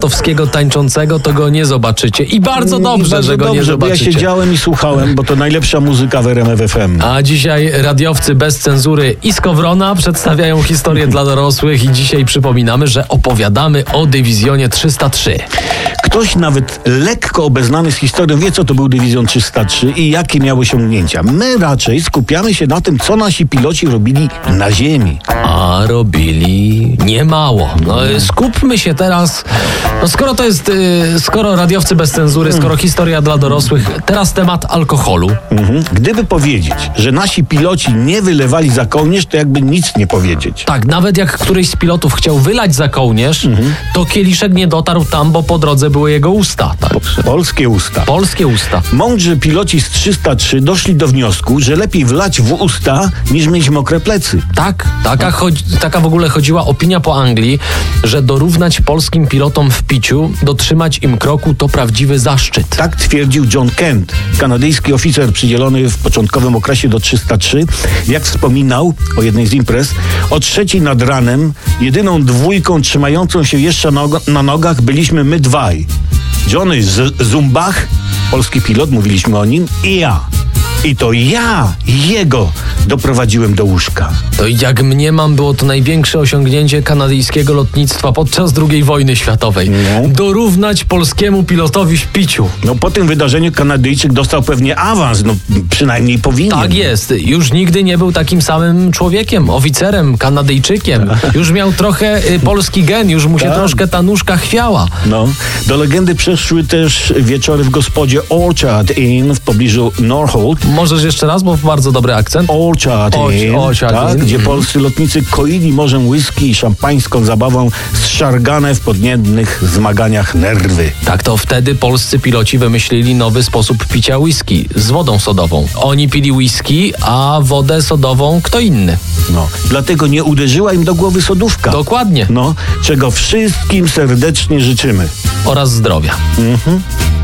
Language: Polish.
Rostowskiego tańczącego, to go nie zobaczycie. I bardzo dobrze, że go nie zobaczycie. Ja siedziałem i słuchałem, bo to najlepsza muzyka w RMF FM. A dzisiaj radiowcy bez cenzury i Skowrona przedstawiają historię dla dorosłych i dzisiaj przypominamy, że opowiadamy o Dywizjonie 303. Ktoś nawet lekko obeznany z historią wie, co to był Dywizjon 303 i jakie miał osiągnięcia. My raczej skupiamy się na tym, co nasi piloci robili na ziemi. A robili niemało. No, skupmy się teraz. No, skoro radiowcy bez cenzury, skoro historia dla dorosłych, teraz temat alkoholu. Gdyby powiedzieć, że nasi piloci nie wylewali za kołnierz, to jakby nic nie powiedzieć. Tak, nawet jak któryś z pilotów chciał wylać za kołnierz, to kieliszek nie dotarł tam, bo po drodze były jego usta. Tak. Polskie usta. Polskie usta. Mądrzy piloci z 303 doszli do wniosku, że lepiej wlać w usta, niż mieć mokre plecy. Tak, taka w ogóle chodziła opinia po Anglii, że dorównać polskim pilotom w piciu, dotrzymać im kroku to prawdziwy zaszczyt. Tak twierdził John Kent, kanadyjski oficer przydzielony w początkowym okresie do 303. Jak wspominał o jednej z imprez, o 3:00 nad ranem jedyną dwójką trzymającą się jeszcze na nogach byliśmy my dwaj. Johnny Zumbach, polski pilot, mówiliśmy o nim, i ja. I to ja jego doprowadziłem do łóżka. To jak mniemam, było to największe osiągnięcie kanadyjskiego lotnictwa podczas II wojny światowej. Dorównać polskiemu pilotowi w piciu. No po tym wydarzeniu Kanadyjczyk dostał pewnie awans, no przynajmniej powinien. Tak jest. Już nigdy nie był takim samym człowiekiem, oficerem, Kanadyjczykiem. Już miał trochę polski gen, już mu się troszkę ta nóżka chwiała. No. Do legendy przeszły też wieczory w gospodzie Orchard Inn w pobliżu Norholt. Możesz jeszcze raz, bo bardzo dobry akcent. Orchard Inn, gdzie polscy lotnicy koili morzem whisky i szampańską zabawą zszargane w podniebnych zmaganiach nerwy. Tak, to wtedy polscy piloci wymyślili nowy sposób picia whisky z wodą sodową. Oni pili whisky, a wodę sodową kto inny. No, dlatego nie uderzyła im do głowy sodówka. Dokładnie. No, czego wszystkim serdecznie życzymy. Oraz zdrowia.